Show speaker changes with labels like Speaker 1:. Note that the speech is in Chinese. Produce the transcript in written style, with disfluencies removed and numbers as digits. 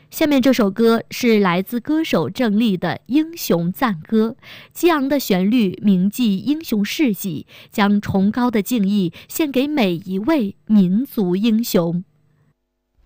Speaker 1: 下面这首歌是来自歌手郑丽的《英雄赞歌》，激昂的旋律铭记英雄事迹，将崇高的敬意献给每一位民族英雄。